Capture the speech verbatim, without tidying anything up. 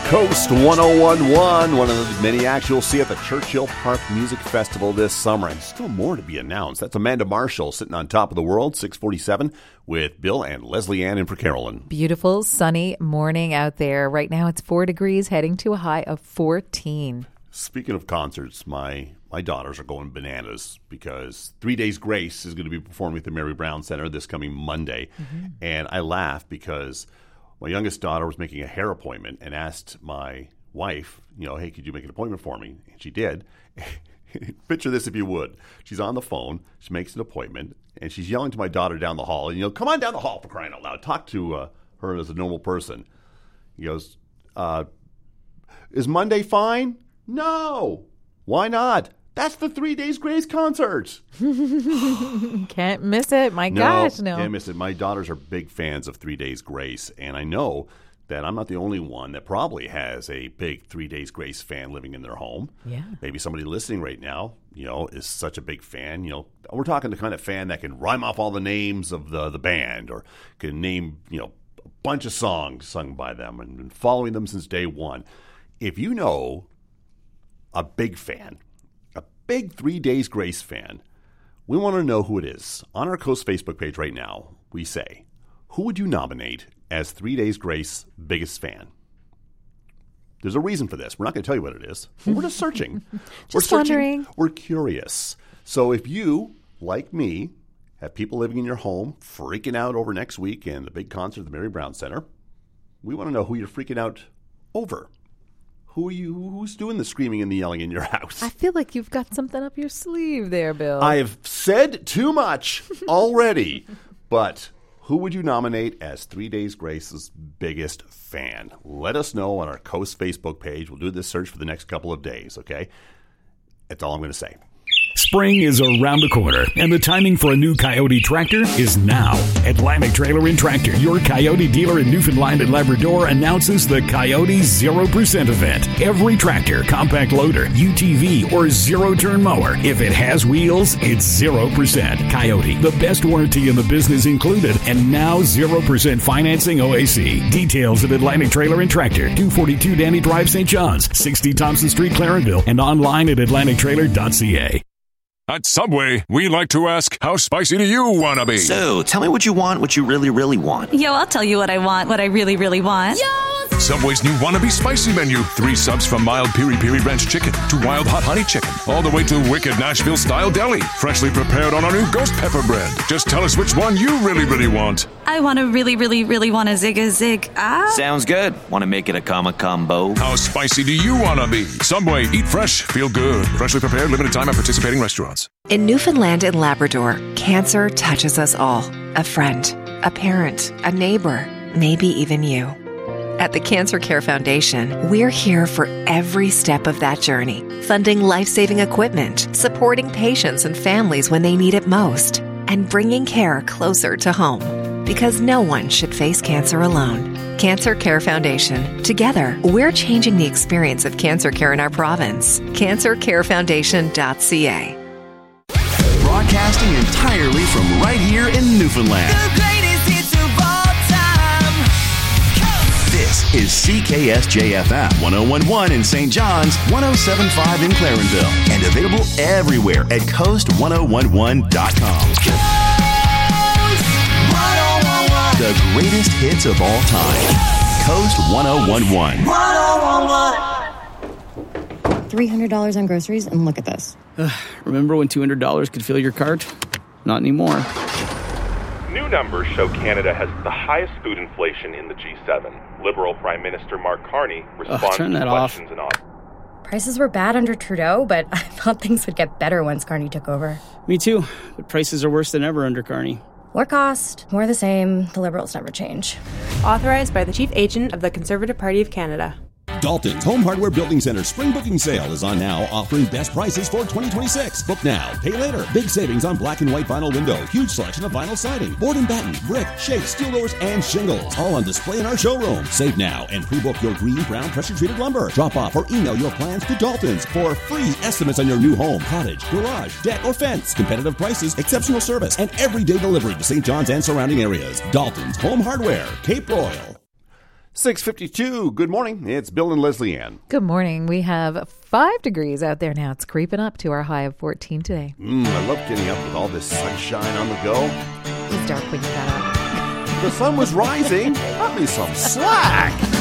Coast one oh one point one, one of the many acts you'll see at the Churchill Park Music Festival this summer. And still more to be announced. That's Amanda Marshall sitting on top of the world, six forty-seven, with Bill and Leslie Ann in for Carolyn. Beautiful, sunny morning out there. Right now it's four degrees, heading to a high of fourteen. Speaking of concerts, my, my daughters are going bananas because Three Days Grace is going to be performing at the Mary Brown Center this coming Monday. Mm-hmm. And I laugh because my youngest daughter was making a hair appointment and asked my wife, you know, hey, could you make an appointment for me? And she did. Picture this if you would. She's on the phone. She makes an appointment, and she's yelling to my daughter down the hall. You know, come on down the hall for crying out loud. Talk to uh, her as a normal person. He goes, uh, is Monday fine? No. Why not? That's the Three Days Grace concert. Can't miss it. My no, gosh, no. Can't miss it. My daughters are big fans of Three Days Grace, and I know that I'm not the only one that probably has a big Three Days Grace fan living in their home. Yeah. Maybe somebody listening right now, you know, is such a big fan. You know, we're talking the kind of fan that can rhyme off all the names of the, the band or can name, you know, a bunch of songs sung by them and been following them since day one. If you know a big fan, big Three Days Grace fan, we want to know who it is. On our Coast Facebook page right now, we say, who would you nominate as Three Days Grace biggest fan? There's a reason for this. We're not going to tell you what it is. But we're just searching. just we're searching. wondering. We're curious. So if you, like me, have people living in your home freaking out over next week and the big concert at the Mary Brown Center, we want to know who you're freaking out over. Who are you? Who's doing the screaming and the yelling in your house? I feel like you've got something up your sleeve there, Bill. I have said too much already, but who would you nominate as Three Days Grace's biggest fan? Let us know on our Coast Facebook page. We'll do this search for the next couple of days, okay? That's all I'm going to say. Spring is around the corner, and the timing for a new Coyote tractor is now. Atlantic Trailer and Tractor, your Coyote dealer in Newfoundland and Labrador, announces the Coyote zero percent event. Every tractor, compact loader, U T V, or zero-turn mower, if it has wheels, it's zero percent. Coyote, the best warranty in the business included, and now zero percent financing O A C. Details at Atlantic Trailer and Tractor, two forty-two Danny Drive, Saint John's, sixty Thompson Street, Clarenville, and online at atlantic trailer dot c a. At Subway, we like to ask, how spicy do you want to be? So, tell me what you want, what you really, really want. Yo, I'll tell you what I want, what I really, really want. Yo! Subway's new Wannabe Spicy menu. Three subs from mild piri-piri ranch chicken to wild hot honey chicken, all the way to wicked Nashville-style deli, freshly prepared on our new ghost pepper bread. Just tell us which one you really, really want. I want to really, really, really want a zig a zig. Ah. Sounds good. Want to make it a comma combo? How spicy do you want to be? Subway, eat fresh, feel good. Freshly prepared, limited time at participating restaurants. In Newfoundland and Labrador, cancer touches us all. A friend, a parent, a neighbor, maybe even you. At the Cancer Care Foundation, we're here for every step of that journey, funding life-saving equipment, supporting patients and families when they need it most, and bringing care closer to home. Because no one should face cancer alone. Cancer Care Foundation. Together, we're changing the experience of cancer care in our province. cancer care foundation dot c a. Broadcasting entirely from right here in Newfoundland. The greatest hits of all time. This is C K S J F M one oh one point one in Saint John's, one oh seven point five in Clarenville, and available everywhere at coast one oh one one dot com. Coast one oh one one. The greatest hits of all time. Coast one oh one one. one oh one one. three hundred dollars on groceries, and look at this. Remember when two hundred dollars could fill your cart? Not anymore. New numbers show Canada has the highest food inflation in the G seven. Liberal Prime Minister Mark Carney responds Ugh, turn to that questions off. and off. Prices were bad under Trudeau, but I thought things would get better once Carney took over. Me too, but prices are worse than ever under Carney. What cost? More the same. The Liberals never change. Authorized by the Chief Agent of the Conservative Party of Canada. Dalton's Home Hardware Building Center Spring Booking Sale is on now, offering best prices for twenty twenty-six. Book now, pay later. Big savings on black and white vinyl window. Huge selection of vinyl siding, board and batten, brick, shake, steel doors, and shingles. All on display in our showroom. Save now and pre-book your green, brown, pressure-treated lumber. Drop off or email your plans to Dalton's for free estimates on your new home, cottage, garage, deck, or fence. Competitive prices, exceptional service, and everyday delivery to Saint John's and surrounding areas. Dalton's Home Hardware, Cape Royal. six fifty-two. Good morning. It's Bill and Leslie Ann. Good morning. We have five degrees out there now. It's creeping up to our high of fourteen today. Mm, I love getting up with all this sunshine on the go. It was dark when you got up. The sun was rising. Cut me some slack.